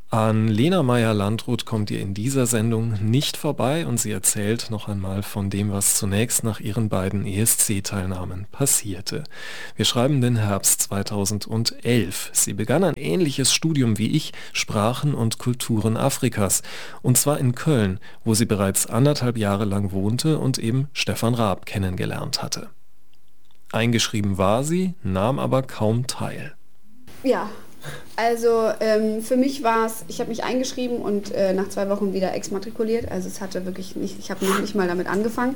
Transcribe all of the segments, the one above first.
An Lena Meyer-Landrut kommt ihr in dieser Sendung nicht vorbei und sie erzählt noch einmal von dem, was zunächst nach ihren beiden ESC-Teilnahmen passierte. Wir schreiben den Herbst 2011. Sie begann ein ähnliches Studium wie ich, Sprachen und Kulturen Afrikas, und zwar in Köln, wo sie bereits 1,5 Jahre lang wohnte und eben Stefan Raab kennengelernt hatte. Eingeschrieben war sie, nahm aber kaum teil. Ja, also für mich war es, ich habe mich eingeschrieben und nach 2 Wochen wieder exmatrikuliert. Also es hatte wirklich nicht, ich habe noch nicht mal damit angefangen.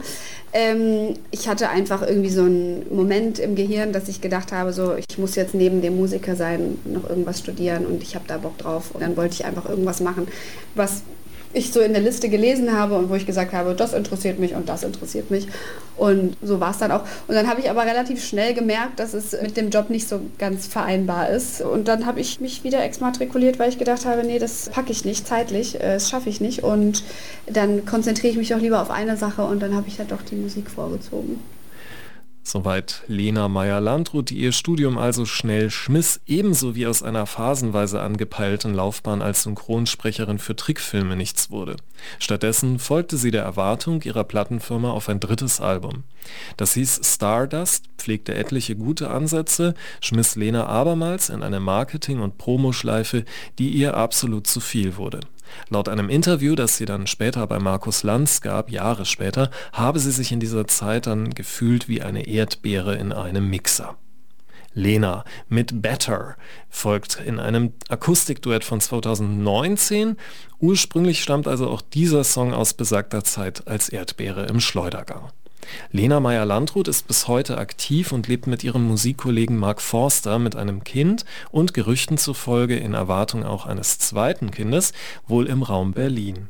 Ich hatte einfach irgendwie so einen Moment im Gehirn, dass ich gedacht habe, so ich muss jetzt neben dem Musiker sein, noch irgendwas studieren und ich habe da Bock drauf. Und dann wollte ich einfach irgendwas machen, was ich so in der Liste gelesen habe und wo ich gesagt habe, das interessiert mich und das interessiert mich. Und so war es dann auch. Und dann habe ich aber relativ schnell gemerkt, dass es mit dem Job nicht so ganz vereinbar ist. Und dann habe ich mich wieder exmatrikuliert, weil ich gedacht habe, nee, das packe ich nicht zeitlich, das schaffe ich nicht. Und dann konzentriere ich mich doch lieber auf eine Sache und dann habe ich halt doch die Musik vorgezogen. Soweit Lena Meyer-Landrut, die ihr Studium also schnell schmiss, ebenso wie aus einer phasenweise angepeilten Laufbahn als Synchronsprecherin für Trickfilme nichts wurde. Stattdessen folgte sie der Erwartung ihrer Plattenfirma auf ein 3. Album. Das hieß Stardust, pflegte etliche gute Ansätze, schmiss Lena abermals in eine Marketing- und Promoschleife, die ihr absolut zu viel wurde. Laut einem Interview, das sie dann später bei Markus Lanz gab, Jahre später, habe sie sich in dieser Zeit dann gefühlt wie eine Erdbeere in einem Mixer. Lena mit Better folgt in einem Akustikduett von 2019. Ursprünglich stammt also auch dieser Song aus besagter Zeit als Erdbeere im Schleudergang. Lena Meyer-Landrut ist bis heute aktiv und lebt mit ihrem Musikkollegen Mark Forster mit einem Kind und Gerüchten zufolge in Erwartung auch eines 2. Kindes, wohl im Raum Berlin.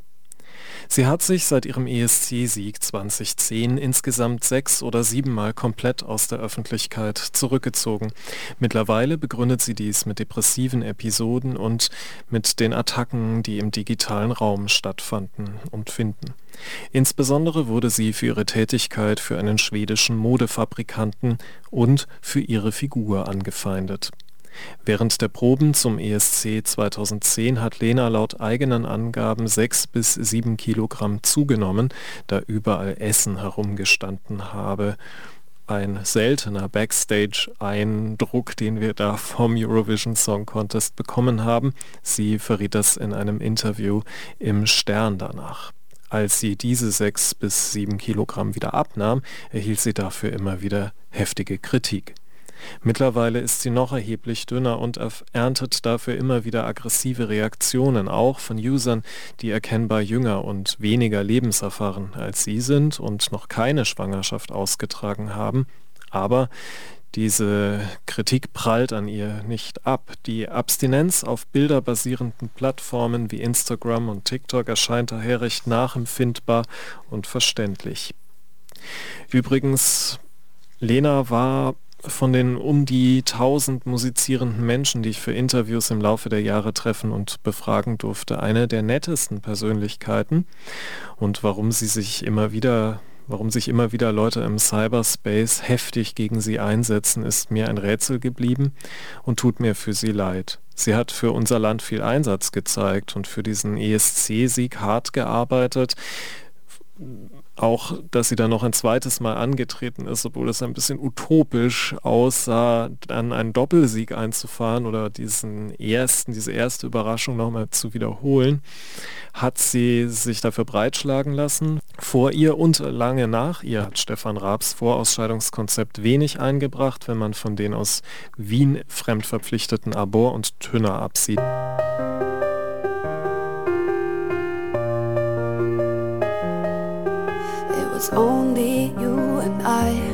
Sie hat sich seit ihrem ESC-Sieg 2010 insgesamt 6 oder 7 Mal komplett aus der Öffentlichkeit zurückgezogen. Mittlerweile begründet sie dies mit depressiven Episoden und mit den Attacken, die im digitalen Raum stattfanden und finden. Insbesondere wurde sie für ihre Tätigkeit für einen schwedischen Modefabrikanten und für ihre Figur angefeindet. Während der Proben zum ESC 2010 hat Lena laut eigenen Angaben 6 bis 7 Kilogramm zugenommen, da überall Essen herumgestanden habe. Ein seltener Backstage-Eindruck, den wir da vom Eurovision Song Contest bekommen haben. Sie verriet das in einem Interview im Stern danach. Als sie diese 6 bis 7 Kilogramm wieder abnahm, erhielt sie dafür immer wieder heftige Kritik. Mittlerweile ist sie noch erheblich dünner und erntet dafür immer wieder aggressive Reaktionen, auch von Usern, die erkennbar jünger und weniger lebenserfahren als sie sind und noch keine Schwangerschaft ausgetragen haben. Aber diese Kritik prallt an ihr nicht ab. Die Abstinenz auf bilderbasierenden Plattformen wie Instagram und TikTok erscheint daher recht nachempfindbar und verständlich. Übrigens, Lena war von den um die 1000 musizierenden Menschen, die ich für Interviews im Laufe der Jahre treffen und befragen durfte, eine der nettesten Persönlichkeiten. Und warum sich immer wieder Leute im Cyberspace heftig gegen sie einsetzen, ist mir ein Rätsel geblieben und tut mir für sie leid. Sie hat für unser Land viel Einsatz gezeigt und für diesen ESC-Sieg hart gearbeitet. Auch, dass sie dann noch ein 2. Mal angetreten ist, obwohl es ein bisschen utopisch aussah, dann einen Doppelsieg einzufahren oder diese erste Überraschung nochmal zu wiederholen, hat sie sich dafür breitschlagen lassen. Vor ihr und lange nach ihr hat Stefan Raabs Vorausscheidungskonzept wenig eingebracht, wenn man von den aus Wien fremdverpflichteten Abor und Tünner absieht. Only you and I